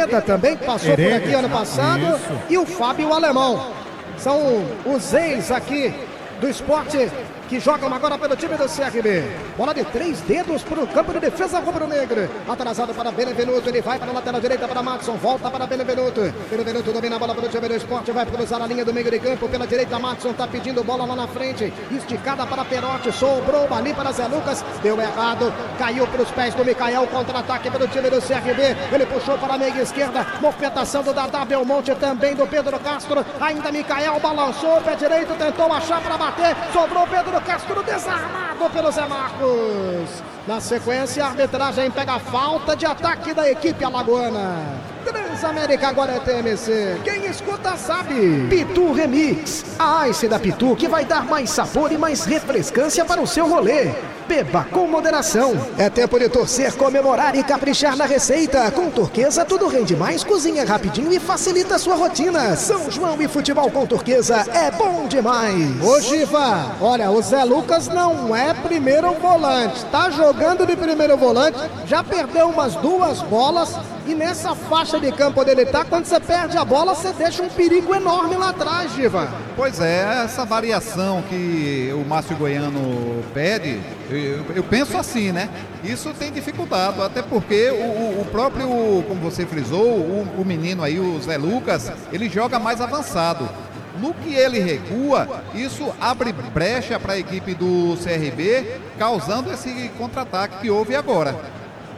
Hereda também, que passou por aqui ano passado. Isso. E o Fábio Alemão. São os ex aqui do esporte que jogam agora pelo time do CRB. Bola de 3 dedos para o campo de defesa rubro-negro. Atrasado para Benevenuto, ele vai para a lateral direita para Madison, volta para Benevenuto. Benevenuto domina a bola para o time do esporte, vai cruzar a linha do meio de campo pela direita. Madison está pedindo bola lá na frente, esticada para Perotti, sobrou ali para Zé Lucas, deu errado, caiu para os pés do Micael, contra-ataque pelo time do CRB. Ele puxou para a meia esquerda, movimentação do Dadá Belmonte, também do Pedro Castro. Ainda Micael balançou, pé direito, tentou achar para bater, sobrou Pedro Castro desarmado pelo Zé Marcos. Na sequência, a arbitragem pega a falta de ataque da equipe alagoana. Transamérica agora é TMC. Quem escuta sabe. Pitu Remix. A Ice da Pitu que vai dar mais sabor e mais refrescância para o seu rolê. Beba com moderação. É tempo de torcer, comemorar e caprichar na receita. Com Turquesa tudo rende mais, cozinha rapidinho e facilita a sua rotina. São João e futebol com Turquesa é bom demais. Ô Giva, olha, o Zé Lucas não é primeiro volante. Tá jogando de primeiro volante, já perdeu umas 2 bolas. E nessa faixa de campo onde ele tá, quando você perde a bola, você deixa um perigo enorme lá atrás, Giva. Pois é, essa variação que o Márcio Goiano pede, eu penso assim, né? Isso tem dificultado, até porque o próprio, como você frisou, o menino aí, o Zé Lucas, ele joga mais avançado. No que ele recua, isso abre brecha para a equipe do CRB, causando esse contra-ataque que houve agora.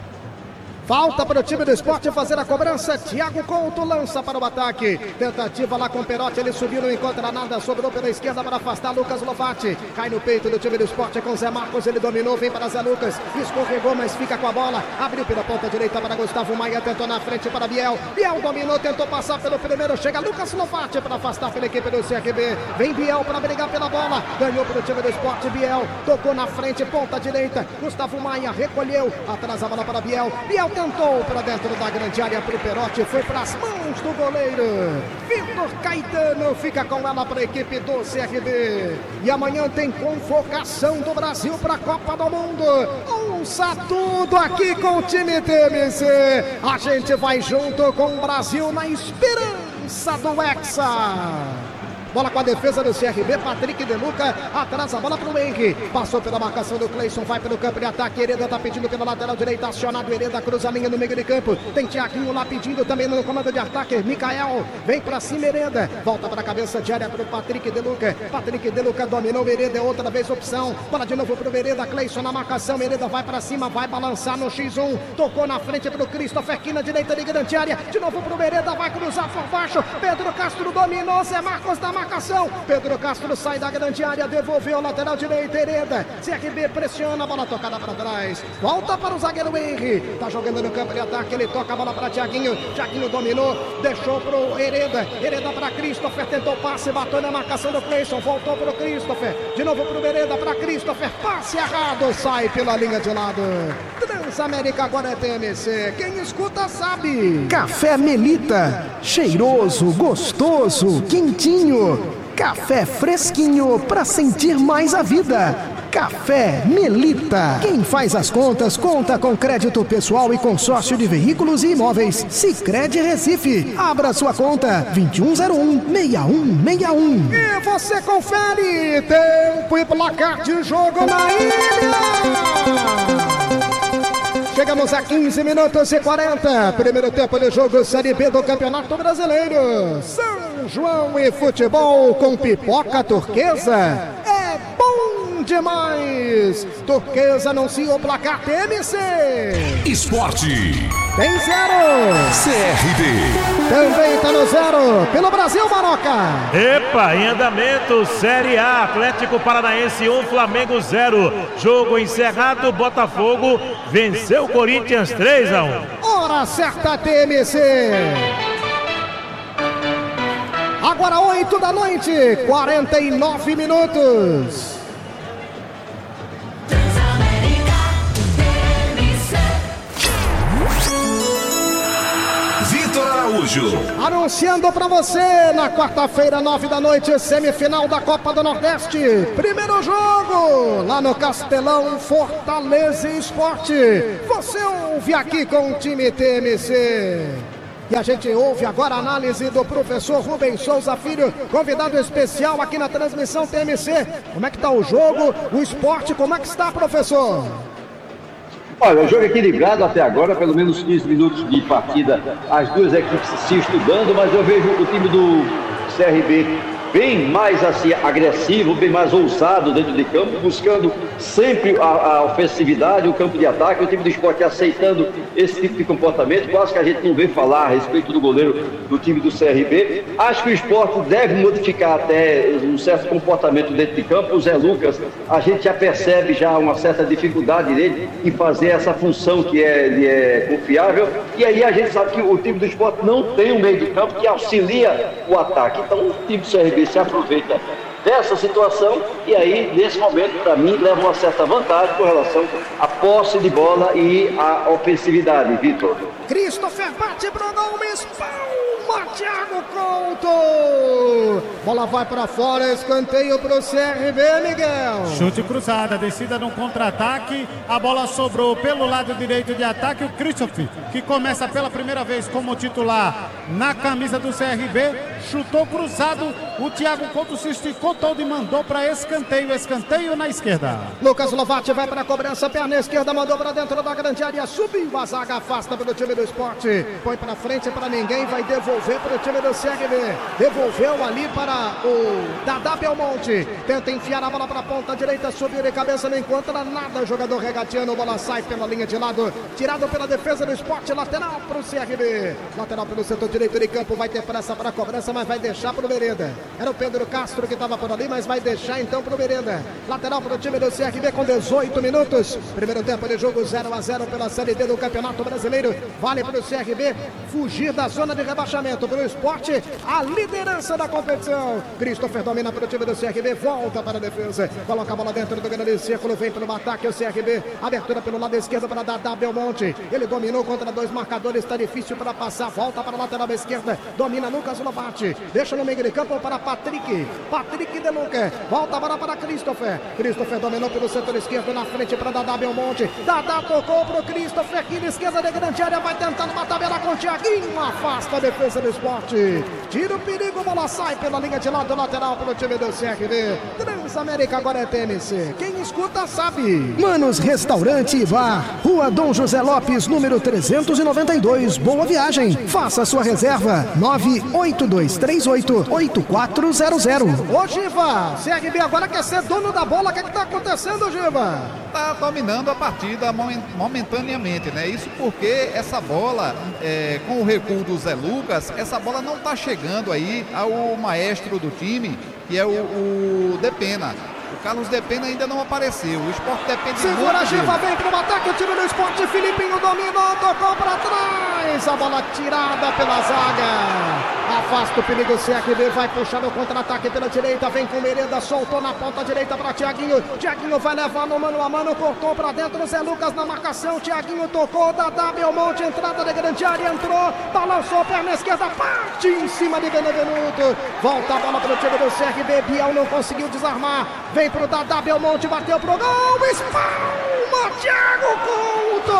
Falta para o time do esporte fazer a cobrança. Thiago Couto lança para o ataque. Tentativa lá com o Perotti. Ele subiu, não encontra nada. Sobrou pela esquerda para afastar Lucas Lovati. Cai no peito do time do esporte com Zé Marcos. Ele dominou, vem para Zé Lucas. Escorregou, mas fica com a bola. Abriu pela ponta direita para Gustavo Maia. Tentou na frente para Biel. Biel dominou, tentou passar pelo primeiro. Chega Lucas Lovati para afastar pela equipe do CRB. Vem Biel para brigar pela bola. Ganhou para o time do esporte. Biel tocou na frente, ponta direita. Gustavo Maia recolheu. Atrás a bola para Biel. Biel tentou para dentro da grande área para o Perotti, foi para as mãos do goleiro Vitor Caetano, fica com ela para a equipe do CRB. E amanhã tem convocação do Brasil para a Copa do Mundo. Ouça tudo aqui com o time TMC. A gente vai junto com o Brasil na esperança do Hexa. Bola com a defesa do CRB, Patrick De Luca, atrás a bola para o Henry, passou pela marcação do Cleison, vai pelo campo de ataque, Hereda está pedindo pela lateral direita, acionado, Hereda cruza a linha no meio de campo, tem Thiaguinho lá pedindo também no comando de ataque, Micael, vem para cima Hereda, volta para a cabeça de área para o Patrick De Luca dominou, Hereda é outra vez opção, bola de novo para o Hereda, Cleison na marcação, Hereda vai para cima, vai balançar no X1, tocou na frente para o Christopher, aqui na direita de grande área, de novo para o Hereda, vai cruzar por baixo, Pedro Castro dominou, Zé Marcos da marcação, Pedro Castro sai da grande área, devolveu lateral direita, Hereda, CRB pressiona, a bola tocada para trás, volta para o zagueiro Henry, tá jogando no campo de ataque, ele toca a bola para Thiaguinho dominou, deixou pro Hereda para Christopher, tentou passe, bateu na marcação do Cleison, voltou pro Christopher, de novo pro Hereda, para Christopher, passe errado, sai pela linha de lado. Transamérica agora é TMC, quem escuta sabe. Café Melita, cheiroso, gostoso, quentinho, café fresquinho para sentir mais a vida. Café Melita. Quem faz as contas, conta com crédito pessoal e consórcio de veículos e imóveis. Sicredi Recife. Abra sua conta 2101-6161. E você confere tempo e placar de jogo na ilha. Chegamos a 15 minutos e 40. Primeiro tempo de jogo, Série B do Campeonato Brasileiro. São João e futebol com Pipoca Turquesa. É bom demais. Turquesa anuncia o placar TMC. Esporte. Tem 0. CRB. Também tá no 0. Pelo Brasil, Maroca. Epa, em andamento, Série A. Atlético Paranaense 1, Flamengo 0. Jogo encerrado, Botafogo venceu o Corinthians 3-1. Hora certa, TMC. Agora 8 da noite, 49 minutos. Vitor Araújo. Anunciando pra você, na quarta-feira, 9 da noite, semifinal da Copa do Nordeste. Primeiro jogo, lá no Castelão, Fortaleza Esporte. Você ouve aqui com o time TMC. E a gente ouve agora a análise do professor Rubens Souza Filho, convidado especial aqui na transmissão TMC. Como é que está o jogo, o esporte, como é que está, professor? Olha, o jogo é equilibrado até agora, pelo menos 15 minutos de partida, as duas equipes se estudando, mas eu vejo o time do CRB bem mais assim, agressivo, bem mais ousado dentro de campo, buscando sempre a ofensividade, o campo de ataque, o time do Sport aceitando esse tipo de comportamento. Quase que a gente não vê falar a respeito do goleiro do time do CRB. Acho que o Sport deve modificar até um certo comportamento dentro de campo. O Zé Lucas, a gente já percebe já uma certa dificuldade nele em fazer essa função que é confiável, e aí a gente sabe que o time do Sport não tem um meio de campo que auxilia o ataque. Então o time do CRB se aproveita dessa situação e aí, nesse momento, para mim, leva uma certa vantagem com relação à posse de bola e à ofensividade, Vitor. Christopher bate pro Gomes, palma, Thiago Couto. Bola vai para fora, escanteio pro CRB, Miguel. Chute cruzada, descida no contra-ataque, a bola sobrou pelo lado direito de ataque, o Christopher, que começa pela primeira vez como titular na camisa do CRB, chutou cruzado, o Thiago Couto se esticou todo e mandou para escanteio na esquerda. Lucas Lovatti vai para a cobrança, perna esquerda, mandou para dentro da grande área, subiu a zaga, afasta para o time do Sport, põe para frente para ninguém, vai devolver para o time do CRB, devolveu ali para o Dadá Belmonte, tenta enfiar a bola para a ponta direita, subiu de cabeça, não encontra nada, o jogador regatiano, bola sai pela linha de lado, tirado pela defesa do Sport, lateral para o CRB, lateral pelo setor direito de campo, vai ter pressa para a cobrança, mas vai deixar para o Vereda, era o Pedro Castro que estava por ali, mas vai deixar então para o Vereda, lateral para o time do CRB com 18 minutos, primeiro tempo de jogo 0-0 pela Série D do Campeonato Brasileiro, vale para o CRB fugir da zona de rebaixamento, para o Sport a liderança da competição. Christopher domina para o time do CRB, volta para a defesa, coloca a bola dentro do grande círculo, vem para o ataque o CRB, abertura pelo lado esquerdo para Dadá Belmonte, ele dominou contra dois marcadores, está difícil para passar, volta para a lateral esquerda, domina Lucas Lovatti, deixa no meio de campo para Patrick De Luca, volta a bola para Christopher dominou pelo setor esquerdo, na frente para Dadá Belmonte, Dadá tocou para o Christopher, aqui na esquerda de grande área, vai tentando uma tabela com o Thiaguinho, afasta a defesa do Sport, tira o perigo, bola sai pela linha de lado, lateral para o time do CRB, Transamérica agora é TMC, quem escuta sabe. Manos Restaurante e Bar, Rua Dom José Lopes, número 392, Boa Viagem, faça sua reserva, 98238-8400. Ô Giva, CRB agora quer ser dono da bola, o que está acontecendo, Giva? Está dominando a partida momentaneamente, né? Isso porque essa bola, com o recuo do Zé Lucas, essa bola não está chegando aí ao maestro do time, que é o Depena. O Carlos Depena ainda não apareceu. O Sport depende muito. Segura a Giva, vem pro ataque, o time do Sport, Filipinho dominou, tocou para trás, a bola tirada pela zaga. Afasta o perigo, o CRB vai puxar no contra-ataque pela direita, vem com Merenda, soltou na ponta direita para Thiaguinho vai levar no mano a mano, cortou para dentro, o Zé Lucas na marcação, Thiaguinho tocou, Dadá Belmonte, entrada de grande área, entrou, balançou, perna esquerda, parte em cima de Benevenuto, volta a bola para o time do CRB, Biel não conseguiu desarmar, vem pro Dadá Belmonte, bateu pro gol, espalma, Thiago Couto!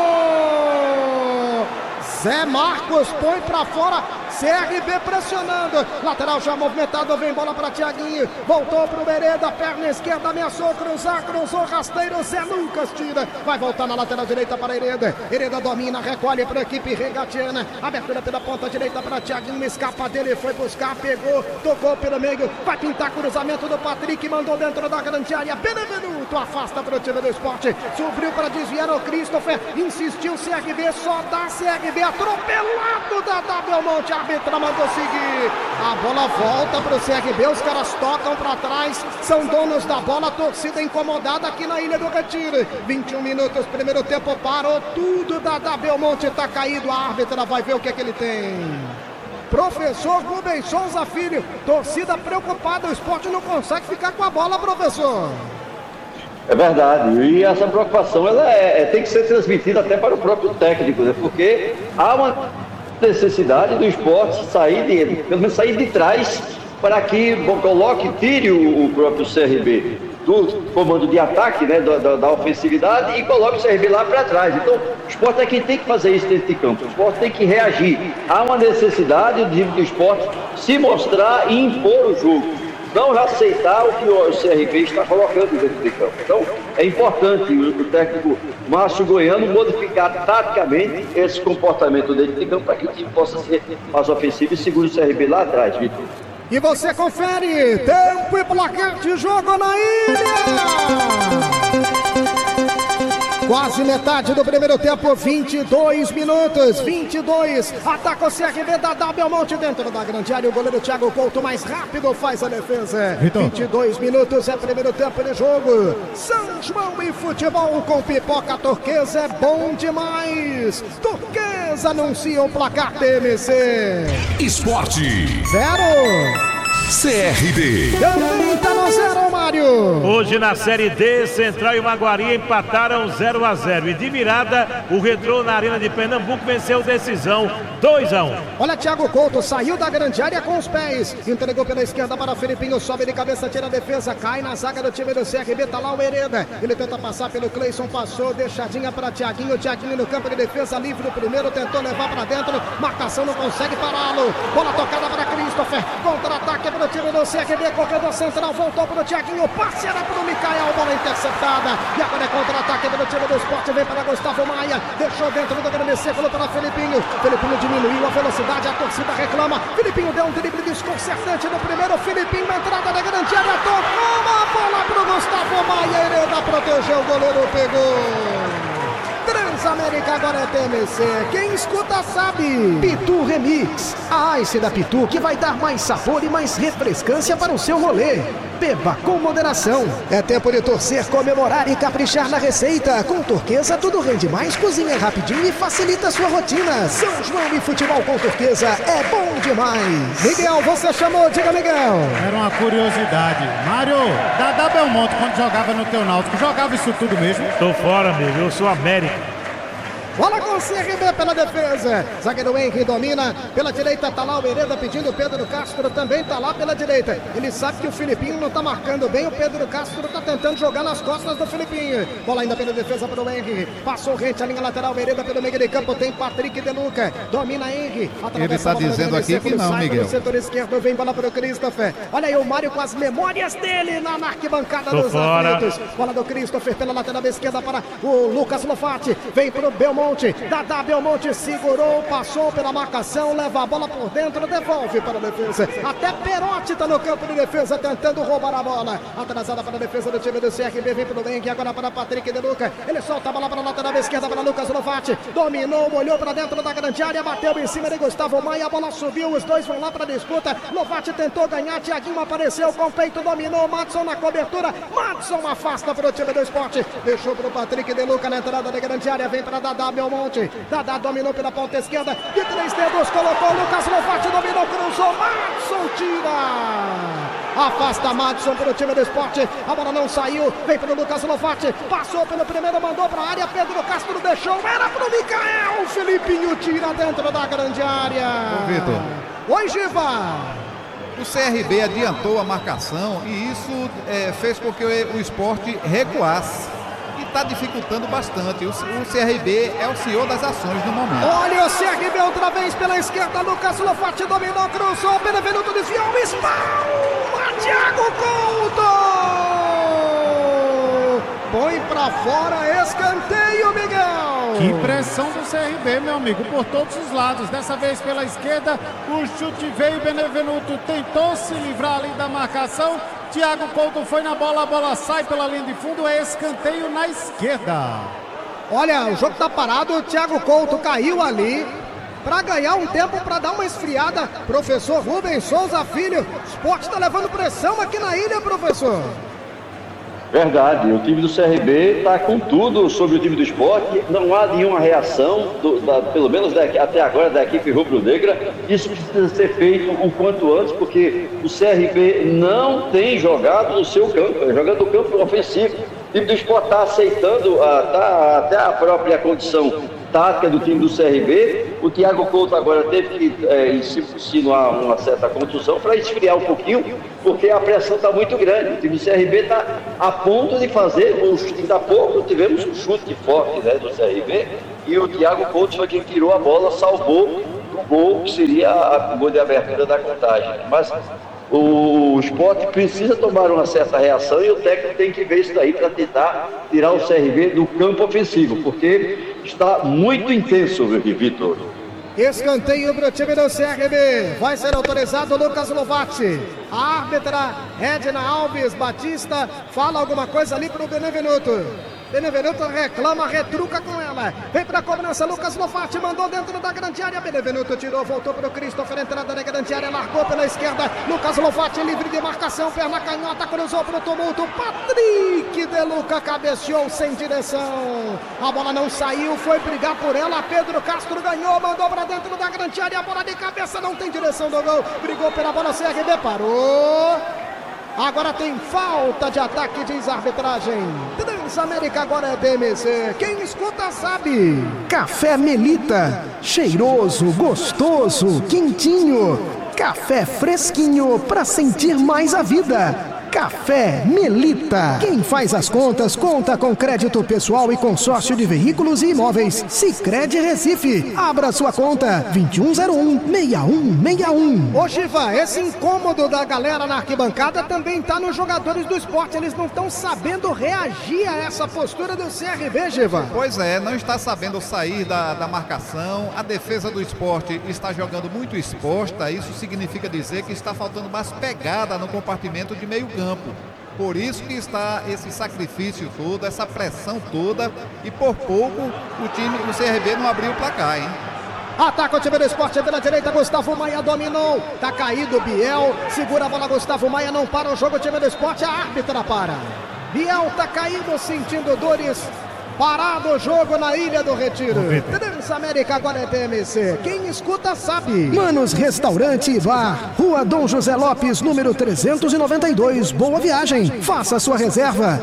Zé Marcos põe pra fora, CRB pressionando, lateral já movimentado, vem bola para Thiaguinho, voltou pro Bereda, perna esquerda, ameaçou cruzou rasteiro, Zé Lucas tira, vai voltar na lateral direita para Hereda domina, recolhe para a equipe regatiana, abertura pela ponta direita para Thiaguinho, escapa dele, foi buscar, pegou, tocou pelo meio, vai pintar cruzamento do Patrick, mandou dentro da grande área, Benevenuto afasta para o time do Sport, subiu para desviar o Christopher, insistiu o CRB, só dá CRB, atropelado da Belmonte, a árbitra mandou seguir, a bola volta para o CRB, os caras tocam para trás, são donos da bola, torcida incomodada aqui na Ilha do Retiro, 21 minutos, primeiro tempo, parou tudo, da Belmonte está caído, a árbitra vai ver o que é que ele tem. Professor Rubens Souza Filho, torcida preocupada, o Sport não consegue ficar com a bola, professor. É verdade, e essa preocupação ela tem que ser transmitida até para o próprio técnico, né? Porque há uma necessidade do Sport pelo menos sair de trás para que tire o próprio CRB. do comando de ataque, né, da ofensividade, e coloca o CRB lá para trás. Então, o Sport é quem tem que fazer isso dentro de campo. O Sport tem que reagir. Há uma necessidade do Sport se mostrar e impor o jogo. Não aceitar o que o CRB está colocando dentro de campo. Então, é importante o técnico Márcio Goiano modificar taticamente esse comportamento dentro de campo para que o time possa ser mais ofensivo e segure o CRB lá atrás, Vitor. E você confere tempo e placar de jogo na ilha. Quase metade do primeiro tempo, 22 minutos, 22. Ataca o CRB da Belmonte dentro da grande área. O goleiro Thiago Couto mais rápido faz a defesa. Vitor. 22 minutos é primeiro tempo de jogo. São João e futebol com pipoca turquesa é bom demais. Turquesa anuncia o placar TMC. Esporte. 0. CRB. Também tá no 0, Mário. Hoje na Série D, Central e Maguari empataram 0-0. E de virada, o Retrô na Arena de Pernambuco venceu decisão 2-1. Olha, Thiago Couto saiu da grande área com os pés. Entregou pela esquerda para Felipinho. Sobe de cabeça, tira a defesa. Cai na zaga do time do CRB. Tá lá o Hereda. Ele tenta passar pelo Cleison. Passou, deixadinha para Thiaguinho. Thiaguinho no campo de defesa. Livre o primeiro. Tentou levar para dentro. Marcação não consegue pará-lo. Bola tocada para Christopher. Contra-ataque para o time do CRB. Corredor central. Voltou para o Thiaguinho. Passe era para o Micael. Bola interceptada. E agora é contra-ataque para o time do Sport. Vem para Gustavo Maia. Deixou dentro do grande círculo para Felipinho. Felipinho diminuiu a velocidade. A torcida reclama. Felipinho deu um drible desconcertante no primeiro. Felipinho na entrada da grande área. Tocou uma bola para o Gustavo Maia. Hereda protegeu. O goleiro pegou. Transamérica agora é TMC. Quem escuta sabe. Pitu Remix. A Ice da Pitu que vai dar mais sabor e mais refrescância para o seu rolê. Beba com moderação. É tempo de torcer, comemorar e caprichar na receita. Com Turquesa tudo rende mais, cozinha rapidinho e facilita a sua rotina. São João e futebol com Turquesa é bom demais. Miguel, você chamou, diga Miguel. Era uma curiosidade. Mário, Dadá Belmonte, quando jogava no teu Náutico, jogava isso tudo mesmo? Tô fora, amigo. Eu sou América. Bola com o CRB pela defesa. Zagueiro Henry domina. Pela direita tá lá o Hereda pedindo. O Pedro Castro também tá lá pela direita. Ele sabe que o Felipinho não tá marcando bem. O Pedro Castro tá tentando jogar nas costas do Felipinho. Bola ainda pela defesa para o Henry. Passou rente a linha lateral. O Hereda pelo meio de campo. Tem Patrick De Luca. Domina Henry. Ele está dizendo aqui que não, Miguel. No setor esquerdo vem bola para o Christopher. Olha aí o Mário com as memórias dele na arquibancada dos aflitos. Bola do Christopher pela lateral esquerda para o Lucas Lofati. Vem para o Belmonte. Dadá Belmonte segurou, passou pela marcação, leva a bola por dentro, devolve para a defesa. Até Perotti está no campo de defesa tentando roubar a bola. Atrasada para a defesa do time do CRB, vem para o Henrique, agora para Patrick De Luca. Ele solta a bola para a lateral esquerda para Lucas Lofati. Dominou, olhou para dentro da grande área, bateu em cima de Gustavo Maia, a bola subiu, os dois vão lá para a disputa. Lofati tentou ganhar, Thiaguinho apareceu com o peito, dominou, Madson na cobertura. Madson afasta para o time do Sport. Deixou para o Patrick De Luca na entrada da grande área, vem para Dadá Belmonte. Dadá dominou pela ponta esquerda. De 3 dedos, colocou Lucas Lofati, dominou, cruzou. Madson tira. Afasta Madson para o time do Sport. A bola não saiu. Vem para o Lucas Lofati. Passou pelo primeiro, mandou para a área. Pedro Castro deixou. Era para o Micael. Felipinho tira dentro da grande área. Ô, Vitor. Oi, Giva. O CRB adiantou a marcação e isso fez com que o Sport recuasse. Está dificultando bastante. O CRB é o senhor das ações no momento. Olha o CRB outra vez pela esquerda. Lucas Lofati dominou, cruzou. Benevenuto desviou. Espalma Thiago Couto. Põe pra fora, escanteio, Miguel. Que pressão do CRB, meu amigo, por todos os lados. Dessa vez pela esquerda, o chute veio. Benevenuto tentou se livrar ali da marcação. Thiago Couto foi na bola, a bola sai pela linha de fundo, é escanteio na esquerda. Olha, o jogo tá parado, o Thiago Couto caiu ali para ganhar um tempo, para dar uma esfriada. Professor Rubens Souza Filho, o Sport tá levando pressão aqui na ilha, professor. Verdade, o time do CRB está com tudo sobre o time do Sport, não há nenhuma reação, pelo menos até agora, da equipe rubro-negra. Isso precisa ser feito o quanto antes, porque o CRB não tem jogado no seu campo, jogando no campo ofensivo. O time do Sport está aceitando até a própria condição tática do time do CRB, O Thiago Couto agora teve que insinuar uma certa contusão para esfriar um pouquinho, porque a pressão está muito grande. O time do CRB está a ponto de fazer um chute. Ainda há pouco tivemos um chute forte, né, do CRB, e o Thiago Couto foi quem tirou a bola, salvou o gol, que seria o gol de abertura da contagem. Mas o Sport precisa tomar uma certa reação e o técnico tem que ver isso daí para tentar tirar o CRB do campo ofensivo, porque está muito intenso, Vitor. Escanteio para o time do CRB. Vai ser autorizado o Lucas Lovati. A árbitra Edna Alves Batista fala alguma coisa ali para o Benevenuto. Benevenuto reclama, retruca com ela. Vem pra cobrança, Lucas Lovati mandou dentro da grande área. Benevenuto tirou, voltou pro Christopher, entrada na grande área, largou pela esquerda. Lucas Lovati livre de marcação, perna canhota, cruzou pro tumulto. Patrick De Luca cabeceou sem direção. A bola não saiu, foi brigar por ela. Pedro Castro ganhou, mandou pra dentro da grande área. A bola de cabeça não tem direção do gol. Brigou pela bola, CRB parou. Agora tem falta de ataque, diz a arbitragem. Transamérica agora é DMC. Quem escuta sabe. Café Melita. Cheiroso, gostoso, quentinho. Café fresquinho para sentir mais a vida. Café Melita. Quem faz as contas, conta com crédito pessoal e consórcio de veículos e imóveis. Sicredi Recife. Abra sua conta. 2101-6161. Ô Giva, esse incômodo da galera na arquibancada também tá nos jogadores do Sport. Eles não estão sabendo reagir a essa postura do CRB, Giva. Pois é, não está sabendo sair da marcação. A defesa do Sport está jogando muito exposta. Isso significa dizer que está faltando mais pegada no compartimento de meio campo. Por isso que está esse sacrifício todo, essa pressão toda, e por pouco o CRB não abriu o placar, hein? Ataca o time do Sport pela direita, Gustavo Maia dominou, tá caído Biel, segura a bola Gustavo Maia, não para o jogo, o time do Sport, a árbitra para. Biel tá caído, sentindo dores. Parado o jogo na Ilha do Retiro. Transamérica agora é TMC. Quem escuta sabe. Manos Restaurante e Bar. Rua Dom José Lopes, número 392. Boa viagem. Faça sua reserva.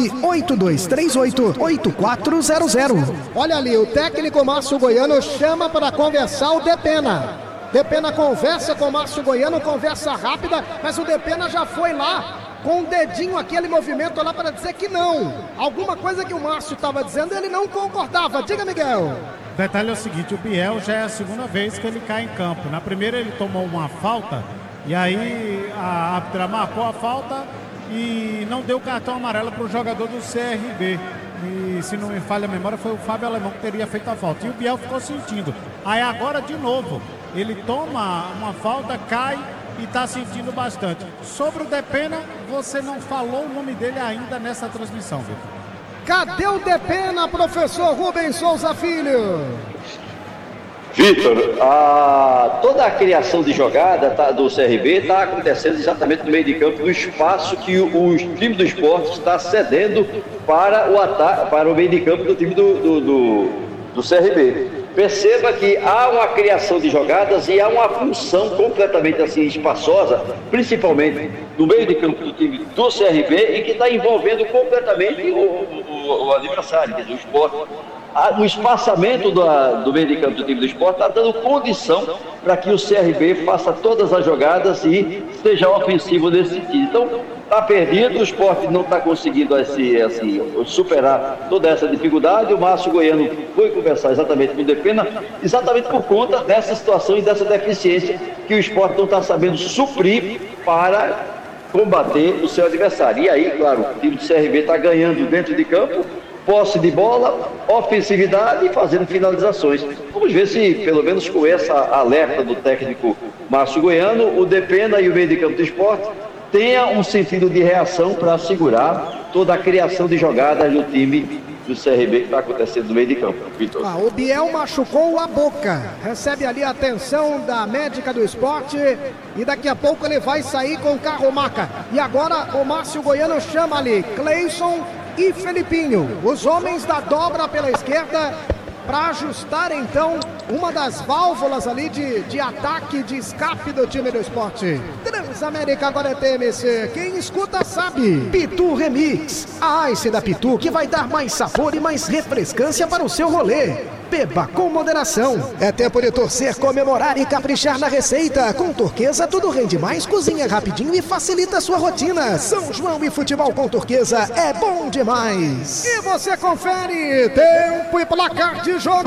98238-8400. Olha ali, o técnico Márcio Goiano chama para conversar o Depena. Depena conversa com o Márcio Goiano, conversa rápida, mas o Depena já foi lá com o dedinho, aquele movimento lá para dizer que não. Alguma coisa que o Márcio estava dizendo, ele não concordava. Diga, Miguel. O detalhe é o seguinte, o Biel já é a segunda vez que ele cai em campo. Na primeira ele tomou uma falta, e aí a árbitra marcou a falta e não deu cartão amarelo para o jogador do CRB. E se não me falha a memória, foi o Fábio Alemão que teria feito a falta. E o Biel ficou sentindo. Aí agora, de novo, ele toma uma falta, cai e está sentindo bastante. Sobre o Depena, você não falou o nome dele ainda nessa transmissão, Vitor. Cadê o Depena, professor Rubens Souza Filho? Vitor, toda a criação de jogada do CRB está acontecendo exatamente no meio de campo, no espaço que o time do Sport está cedendo para o ataque, para o meio de campo do time do CRB. Perceba que há uma criação de jogadas e há uma função completamente assim espaçosa, principalmente no meio de campo do time do CRB, e que está envolvendo completamente o adversário, quer dizer, o Sport. O espaçamento do meio de campo do time do Sport está dando condição para que o CRB faça todas as jogadas e seja ofensivo nesse sentido. Então, está perdido, o Sport não está conseguindo superar toda essa dificuldade. O Márcio Goiano foi conversar exatamente com o Depena, exatamente por conta dessa situação e dessa deficiência que o Sport não está sabendo suprir para combater o seu adversário. E aí, claro, o time do CRB está ganhando dentro de campo, posse de bola, ofensividade e fazendo finalizações. Vamos ver se, pelo menos com essa alerta do técnico Márcio Goiano, o Depena e o meio de campo do Sport tenha um sentido de reação para segurar toda a criação de jogadas do time do CRB que está acontecendo no meio de campo. Vitor. O Biel machucou a boca, recebe ali a atenção da médica do Sport e daqui a pouco ele vai sair com o carro maca. E agora o Márcio Goiano chama ali Cleison e Felipinho, os homens da dobra pela esquerda, para ajustar então uma das válvulas ali de ataque, de escape do time do esporte. Transamérica agora é TMC, quem escuta sabe. Pitu Remix, a Ice da Pitu que vai dar mais sabor e mais refrescância para o seu rolê. Beba com moderação. É tempo de torcer, comemorar e caprichar na receita. Com Turquesa tudo rende mais, cozinha rapidinho e facilita a sua rotina. São João e futebol com Turquesa é bom demais. E você confere tempo e placar de jogo.